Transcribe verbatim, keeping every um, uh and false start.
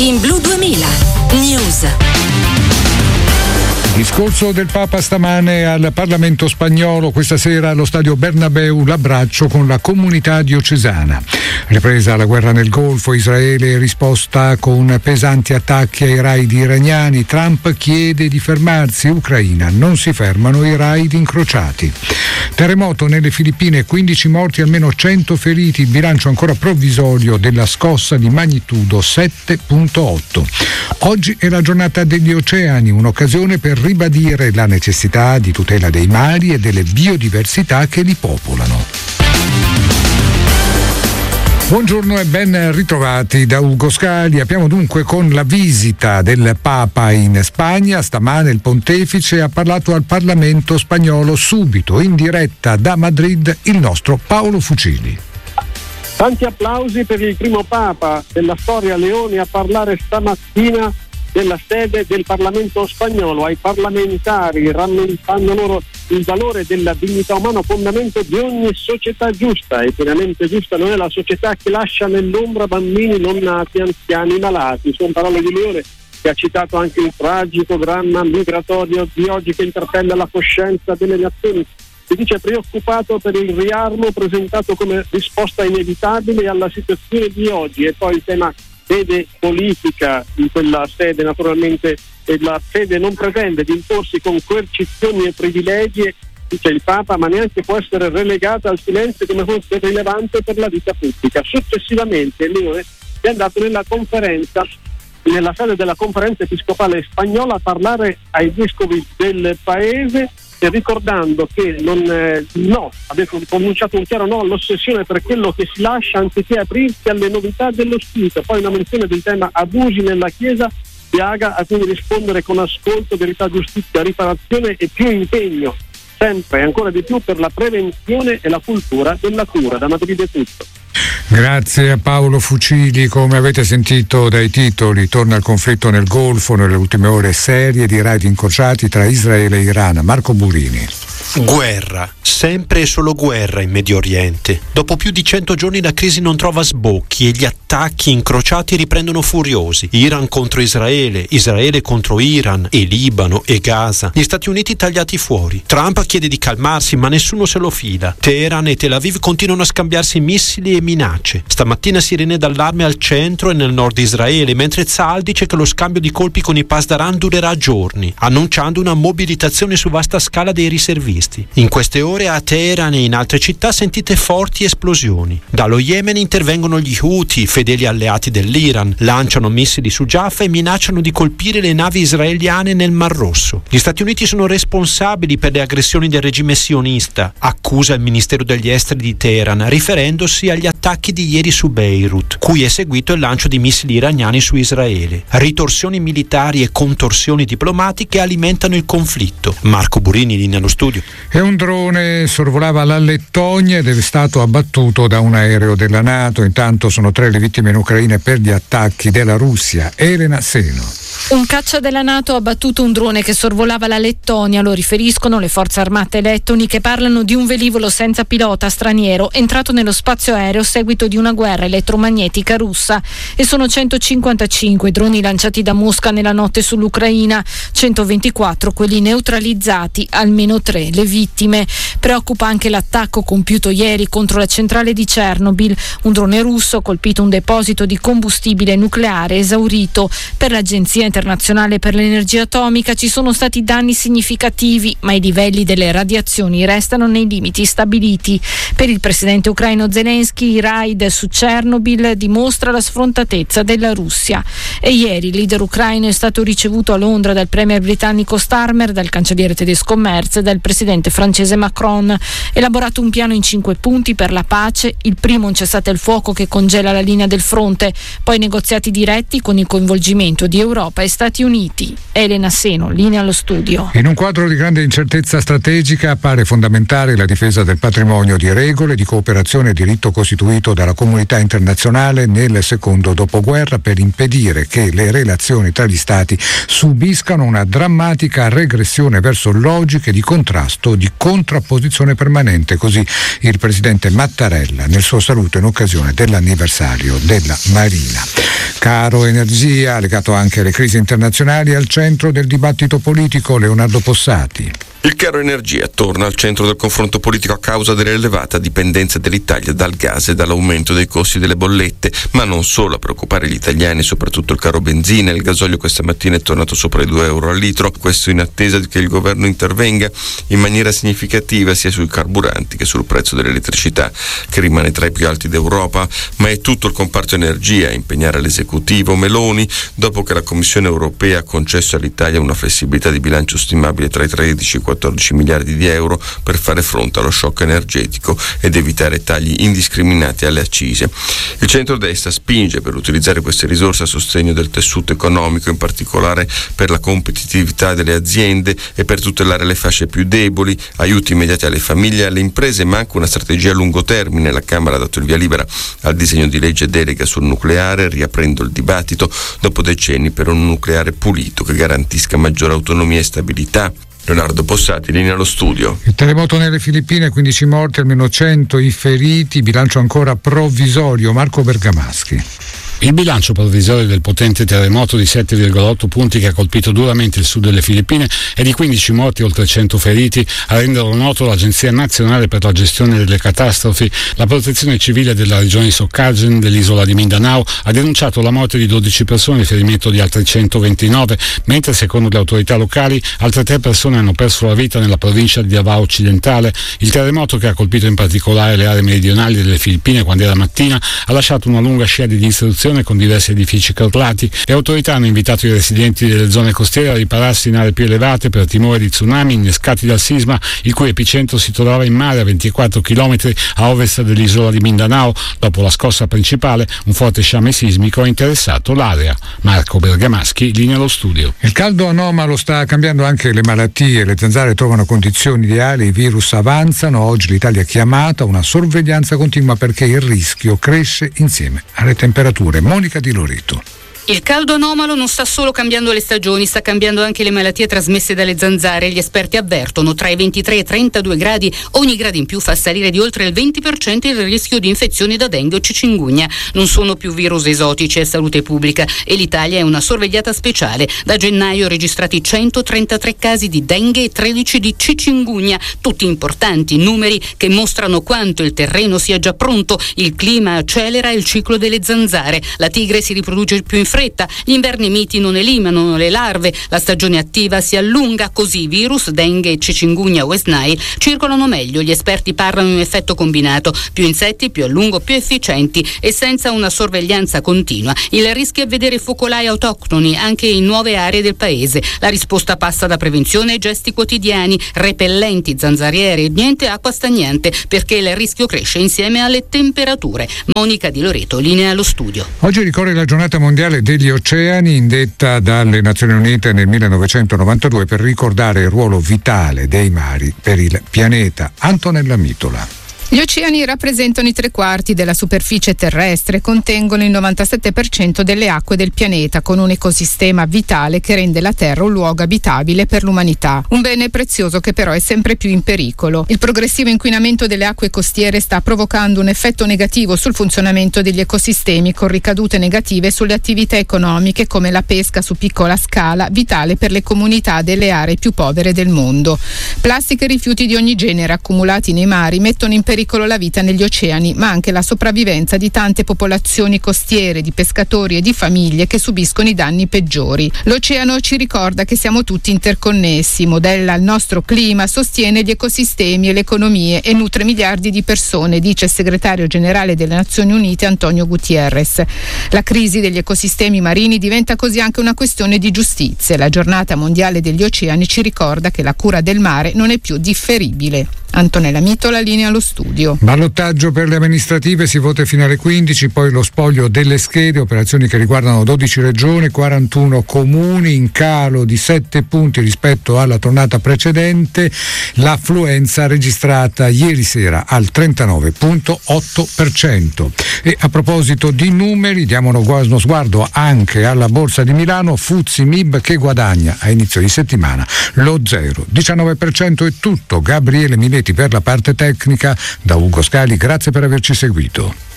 In Blu duemila News. Discorso del Papa stamane al Parlamento spagnolo, questa sera allo stadio Bernabeu l'abbraccio con la comunità diocesana. Ripresa la guerra nel Golfo, Israele risposta con pesanti attacchi ai raid iraniani. Trump chiede di fermarsi, Ucraina non si fermano i raid incrociati. Terremoto nelle Filippine, quindici morti, almeno cento feriti, il bilancio ancora provvisorio della scossa di magnitudo sette virgola otto. Oggi è la giornata degli oceani, un'occasione per ribadire la necessità di tutela dei mari e delle biodiversità che li popolano. Buongiorno e ben ritrovati da Ugo Scali. Apriamo dunque con la visita del Papa in Spagna. Stamane il Pontefice ha parlato al Parlamento spagnolo. Subito in diretta da Madrid il nostro Paolo Fucili. Tanti applausi per il primo Papa della storia Leone a parlare stamattina della sede del Parlamento spagnolo ai parlamentari, rammentando loro il valore della dignità umana, fondamento di ogni società giusta. E pienamente giusta non è la società che lascia nell'ombra bambini non nati, anziani, malati. Sono parole di Leone, che ha citato anche il tragico dramma migratorio di oggi che interpella la coscienza delle nazioni. Si dice preoccupato per il riarmo presentato come risposta inevitabile alla situazione di oggi. E poi il tema fede politica in quella sede, naturalmente, e la fede non pretende di imporsi con coercizioni e privilegi, dice il Papa, ma neanche può essere relegata al silenzio come fosse rilevante per la vita pubblica. Successivamente Leone è andato nella conferenza, nella sede della conferenza episcopale spagnola a parlare ai vescovi del paese, ricordando che non eh, no, aveva pronunciato un chiaro no all'ossessione per quello che si lascia anziché aprirsi alle novità dello spirito. Poi una menzione del tema abusi nella Chiesa, piaga a cui rispondere con ascolto, verità, giustizia, riparazione e più impegno, sempre e ancora di più per la prevenzione e la cultura della cura. Da Madrid è tutto. Grazie a Paolo Fucili. Come avete sentito dai titoli, torna il conflitto nel Golfo, nelle ultime ore serie di raid incrociati tra Israele e Iran. Marco Burini. Guerra, sempre e solo guerra in Medio Oriente. Dopo più di cento giorni la crisi non trova sbocchi e gli attacchi incrociati riprendono furiosi. Iran contro Israele, Israele contro Iran e Libano e Gaza. Gli Stati Uniti tagliati fuori. Trump chiede di calmarsi ma nessuno se lo fila. Teheran e Tel Aviv continuano a scambiarsi missili e minacce. Stamattina sirene d'allarme al centro e nel nord di Israele, mentre Tzal dice che lo scambio di colpi con i Pasdaran durerà giorni, annunciando una mobilitazione su vasta scala dei riservisti. In queste ore a Teheran e in altre città sentite forti esplosioni. Dallo Yemen intervengono gli Houthi, fedeli alleati dell'Iran, lanciano missili su Jaffa e minacciano di colpire le navi israeliane nel Mar Rosso. Gli Stati Uniti sono responsabili per le aggressioni del regime sionista, accusa il Ministero degli Esteri di Teheran, riferendosi agli attacchi di ieri su Beirut, cui è seguito il lancio di missili iraniani su Israele. Ritorsioni militari e contorsioni diplomatiche alimentano il conflitto. Marco Burini, linea allo studio. E un drone sorvolava la Lettonia ed è stato abbattuto da un aereo della NATO. Intanto sono tre le vittime in Ucraina per gli attacchi della Russia. Elena Seno. Un caccia della NATO ha abbattuto un drone che sorvolava la Lettonia, lo riferiscono le forze armate lettoni, che parlano di un velivolo senza pilota straniero entrato nello spazio aereo a seguito di una guerra elettromagnetica russa. E sono centocinquantacinque i droni lanciati da Mosca nella notte sull'Ucraina, centoventiquattro quelli neutralizzati, almeno tre le vittime. Preoccupa anche l'attacco compiuto ieri contro la centrale di Chernobyl. Un drone russo ha colpito un deposito di combustibile nucleare esaurito. Per l'Agenzia internazionale per l'energia atomica ci sono stati danni significativi, ma i livelli delle radiazioni restano nei limiti stabiliti. Per il presidente ucraino Zelensky, i raid su Chernobyl dimostra la sfrontatezza della Russia. E ieri il leader ucraino è stato ricevuto a Londra dal premier britannico Starmer, dal cancelliere tedesco Merz e dal presidente francese Macron. Elaborato un piano in cinque punti per la pace: il primo, un cessate il fuoco che congela la linea del fronte, poi negoziati diretti con il coinvolgimento di Europa e Stati Uniti. Elena Seno, linea allo studio. In un quadro di grande incertezza strategica appare fondamentale la difesa del patrimonio di regole, di cooperazione e diritto costituito dalla comunità internazionale nel secondo dopoguerra per impedire che le relazioni tra gli Stati subiscano una drammatica regressione verso logiche di contrasto, di contrapposizione permanente. Così il presidente Mattarella nel suo saluto in occasione dell'anniversario della Marina. Caro energia, legato anche alle crisi internazionali, al centro del dibattito politico. Leonardo Possati. Il caro energia torna al centro del confronto politico a causa dell'elevata dipendenza dell'Italia dal gas e dall'aumento dei costi delle bollette, ma non solo a preoccupare gli italiani, soprattutto il caro benzina. Il gasolio questa mattina è tornato sopra i due euro al litro, questo in attesa che il governo intervenga in maniera significativa sia sui carburanti che sul prezzo dell'elettricità, che rimane tra i più alti d'Europa. Ma è tutto il comparto energia a impegnare l'esecutivo Meloni, dopo che la Commissione europea ha concesso all'Italia una flessibilità di bilancio stimabile tra i tredici e i quattordici miliardi di euro per fare fronte allo shock energetico ed evitare tagli indiscriminati alle accise. Il centrodestra spinge per utilizzare queste risorse a sostegno del tessuto economico, in particolare per la competitività delle aziende e per tutelare le fasce più deboli, aiuti immediati alle famiglie e alle imprese, ma anche una strategia a lungo termine. La Camera ha dato il via libera al disegno di legge delega sul nucleare, riaprendo il dibattito dopo decenni per un nucleare pulito che garantisca maggiore autonomia e stabilità. Leonardo Possati, linea allo studio. Il terremoto nelle Filippine, quindici morti, almeno cento i feriti, bilancio ancora provvisorio. Marco Bergamaschi. Il bilancio provvisorio del potente terremoto di sette virgola otto punti che ha colpito duramente il sud delle Filippine è di quindici morti e oltre cento feriti, a renderlo noto l'Agenzia Nazionale per la Gestione delle Catastrofi. La Protezione Civile della regione di Soccagen, dell'isola di Mindanao, ha denunciato la morte di dodici persone e il ferimento di altre centoventinove, mentre secondo le autorità locali altre tre persone hanno perso la vita nella provincia di Davao Occidentale. Il terremoto, che ha colpito in particolare le aree meridionali delle Filippine quando era mattina, ha lasciato una lunga scia di distruzione con diversi edifici crollati. Le autorità hanno invitato i residenti delle zone costiere a ripararsi in aree più elevate per timore di tsunami innescati dal sisma, il cui epicentro si trovava in mare a ventiquattro chilometri a ovest dell'isola di Mindanao. Dopo la scossa principale, un forte sciame sismico ha interessato l'area. Marco Bergamaschi, linea allo studio. Il caldo anomalo sta cambiando anche le malattie. Le zanzare trovano condizioni ideali, i virus avanzano. Oggi l'Italia è chiamata a una sorveglianza continua perché il rischio cresce insieme alle temperature. Monica Di Loreto. Il caldo anomalo non sta solo cambiando le stagioni, sta cambiando anche le malattie trasmesse dalle zanzare. Gli esperti avvertono: tra i ventitré e i trentadue gradi, ogni grado in più fa salire di oltre il venti per cento il rischio di infezioni da dengue o chikungunya. Non sono più virus esotici, è salute pubblica e l'Italia è una sorvegliata speciale. Da gennaio registrati centotrentatré casi di dengue e tredici di chikungunya, tutti importanti, numeri che mostrano quanto il terreno sia già pronto. Il clima accelera il ciclo delle zanzare, la tigre si riproduce più in fretta, gli inverni miti non eliminano le larve, la stagione attiva si allunga, così virus, dengue, chikungunya, West Nile circolano meglio. Gli esperti parlano di un effetto combinato: più insetti, più a lungo, più efficienti e senza una sorveglianza continua. Il rischio è vedere focolai autoctoni anche in nuove aree del paese. La risposta passa da prevenzione e gesti quotidiani, repellenti, zanzariere e niente acqua stagnante, perché il rischio cresce insieme alle temperature. Monica Di Loreto, linea allo studio. Oggi ricorre la giornata mondiale degli oceani, indetta dalle Nazioni Unite nel millenovecentonovantadue per ricordare il ruolo vitale dei mari per il pianeta. Antonella Mitola. Gli oceani rappresentano i tre quarti della superficie terrestre, contengono il novantasette per cento delle acque del pianeta, con un ecosistema vitale che rende la Terra un luogo abitabile per l'umanità. Un bene prezioso che però è sempre più in pericolo. Il progressivo inquinamento delle acque costiere sta provocando un effetto negativo sul funzionamento degli ecosistemi, con ricadute negative sulle attività economiche come la pesca su piccola scala, vitale per le comunità delle aree più povere del mondo. Plastica e rifiuti di ogni genere accumulati nei mari mettono in pericolo la vita negli oceani, ma anche la sopravvivenza di tante popolazioni costiere, di pescatori e di famiglie che subiscono i danni peggiori. L'oceano ci ricorda che siamo tutti interconnessi, modella il nostro clima, sostiene gli ecosistemi e le economie e nutre miliardi di persone, dice il segretario generale delle Nazioni Unite Antonio Guterres. La crisi degli ecosistemi marini diventa così anche una questione di giustizia. La giornata mondiale degli oceani ci ricorda che la cura del mare non è più differibile. Antonella Mitola, linea allo studio. Ballottaggio per le amministrative, si vota fino alle quindici, poi lo spoglio delle schede, operazioni che riguardano dodici regioni, quarantuno comuni, in calo di sette punti rispetto alla tornata precedente, l'affluenza registrata ieri sera al trentanove virgola otto per cento. E a proposito di numeri, diamo uno sguardo anche alla Borsa di Milano, Fuzzi M I B che guadagna a inizio di settimana lo zero virgola diciannove per cento. È tutto. Gabriele Miletti per la parte tecnica, da Ugo Scali, grazie per averci seguito.